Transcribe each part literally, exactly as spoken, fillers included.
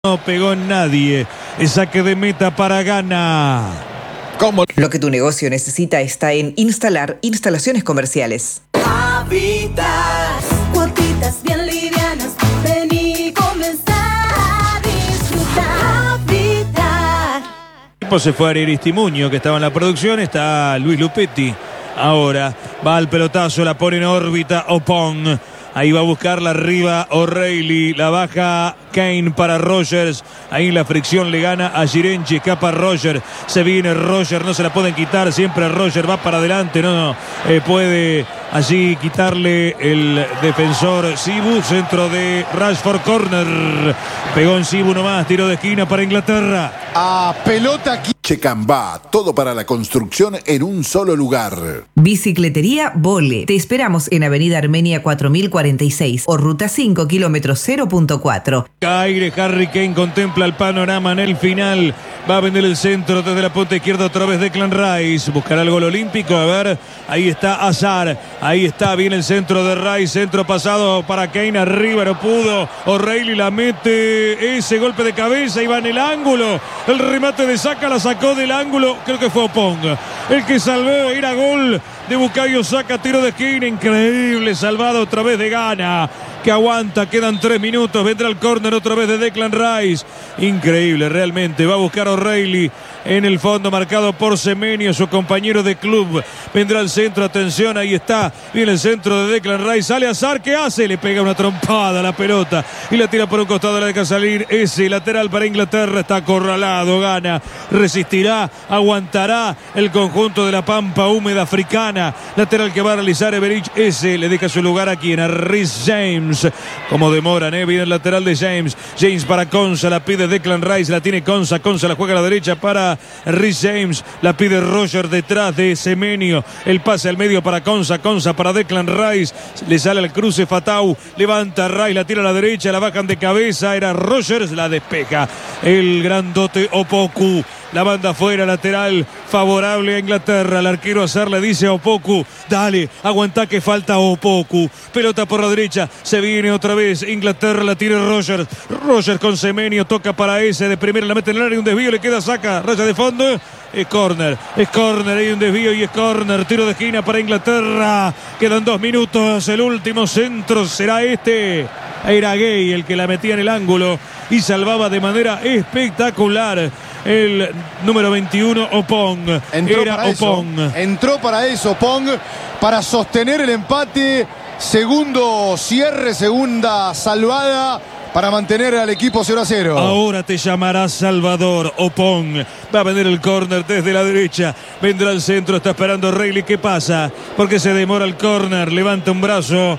No pegó en nadie. El saque de meta para Ghana. ¿Cómo? Lo que tu negocio necesita está en Instalar Instalaciones Comerciales. Habitas, cuotitas bien livianas. Vení y comenzar a disfrutar. Habitat. El equipo se fue a Aristimuño, que estaba en la producción. Está Luis Lupetti. Ahora va al pelotazo, la pone en órbita Opong. Ahí va a buscarla arriba O'Reilly, la baja Kane para Rogers. Ahí la fricción le gana a Girenchi, escapa Roger. Se viene Roger, no se la pueden quitar. Siempre Roger va para adelante, no, no eh, puede allí quitarle el defensor Sibu. Centro de Rashford, corner. Pegó en Sibu nomás, tiro de esquina para Inglaterra. A pelota aquí. Checambá, todo para la construcción en un solo lugar. Bicicletería Vole. Te esperamos en Avenida Armenia cuatro mil cuarenta y seis o Ruta cinco, kilómetro cero punto cuatro. Aire, Harry Kane contempla el panorama en el final. Va a vender el centro desde la punta izquierda otra vez Declan Rice. Buscará el gol olímpico. A ver, ahí está Azar. Ahí está, viene el centro de Rice. Centro pasado para Kane. Arriba no pudo. O'Reilly la mete. Ese golpe de cabeza. Y va en el ángulo. El remate de Saka la sacó del ángulo. Creo que fue Opong el que salvó. Era gol de Bukayo Saka. Tiro de esquina. Increíble. Salvado otra vez de Ghana. Que aguanta, quedan tres minutos, vendrá el córner otra vez de Declan Rice. Increíble, realmente, va a buscar a O'Reilly en el fondo, marcado por Semenyo, su compañero de club. Vendrá el centro, atención, ahí está, viene el centro de Declan Rice, sale Azar, ¿qué hace? Le pega una trompada a la pelota y la tira por un costado, la deja salir. Ese lateral para Inglaterra, está acorralado, Ghana, resistirá, aguantará el conjunto de la pampa húmeda africana. Lateral que va a realizar Everich, ese le deja su lugar aquí en a Reece James. Como demoran, ¿eh? Viene el lateral de James. James para Konsa, la pide Declan Rice, la tiene Konsa. Konsa la juega a la derecha para Reece James. La pide Roger detrás de Semenyo. El pase al medio para Konsa. Konsa para Declan Rice. Le sale al cruce Fatau. Levanta Rice, la tira a la derecha, la bajan de cabeza. Era Rogers, la despeja. El grandote Opoku. La banda afuera, lateral favorable a Inglaterra. El arquero Azar le dice a Opoku: dale, aguanta que falta Opoku. Pelota por la derecha, se viene otra vez Inglaterra, la tiene Rogers. Rogers con Semenyo, toca para ese de primera, la mete en el área, un desvío, le queda Saka, raya de fondo. Es córner, es córner, hay un desvío y es córner. Tiro de esquina para Inglaterra. Quedan dos minutos, el último centro será este. Era Gay el que la metía en el ángulo y salvaba de manera espectacular el número veintiuno, Opong. Entró Era para Opong. Eso. Entró para eso, Opong, para sostener el empate. Segundo cierre, segunda salvada para mantener al equipo cero a cero. Ahora te llamará Salvador. Opong va a vender el córner desde la derecha. Vendrá al centro, está esperando O'Reilly. ¿Qué pasa? Porque se demora el córner. Levanta un brazo.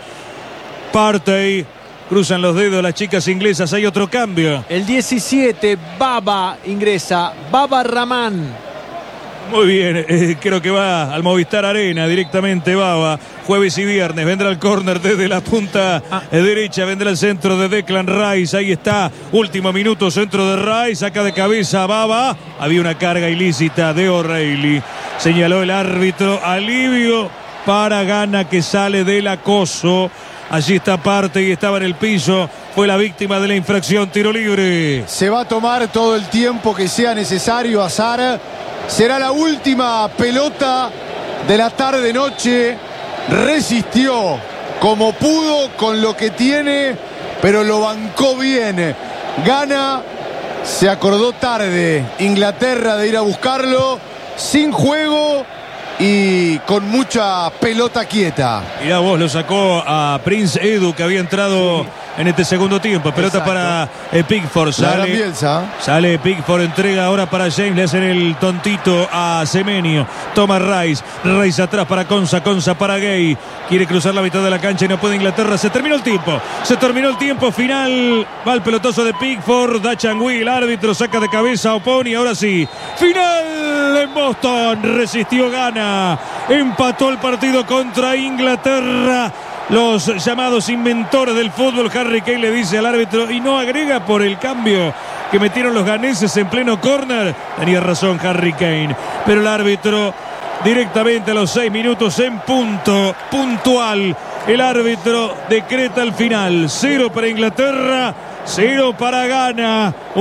Partey. Cruzan los dedos las chicas inglesas. Hay otro cambio. El diecisiete, Baba ingresa. Baba Rahman. Muy bien, eh, creo que va al Movistar Arena directamente Baba. Jueves y viernes vendrá el córner desde la punta ah. derecha, vendrá el centro de Declan Rice. Ahí está, último minuto, centro de Rice, saca de cabeza Baba. Había una carga ilícita de O'Reilly. Señaló el árbitro, alivio para Ghana que sale del acoso. Allí está Partey y estaba en el piso. Fue la víctima de la infracción, tiro libre. Se va a tomar todo el tiempo que sea necesario, Azar. Será la última pelota de la tarde-noche. Resistió como pudo con lo que tiene, pero lo bancó bien. Ghana se acordó tarde. Inglaterra de ir a buscarlo sin juego y con mucha pelota quieta. Mirá vos, lo sacó a Prince Edu, que había entrado en este segundo tiempo. Pelota Exacto. para eh, Pickford. Sale, sale Pickford, entrega ahora para James. Le hacen el tontito a Semenyo. Toma Rice. Rice atrás para Konsa. Konsa para Gay. Quiere cruzar la mitad de la cancha y no puede Inglaterra. Se terminó el tiempo. Se terminó el tiempo final. Va el pelotazo de Pickford. Da Changui, el árbitro. Saca de cabeza a Oponi. Ahora sí. Final en Boston. Resistió Ghana. Empató el partido contra Inglaterra. Los llamados inventores del fútbol, Harry Kane le dice al árbitro y no agrega por el cambio que metieron los ganeses en pleno córner. Tenía razón Harry Kane, pero el árbitro directamente a los seis minutos en punto, puntual, el árbitro decreta el final. Cero para Inglaterra, cero para Ghana.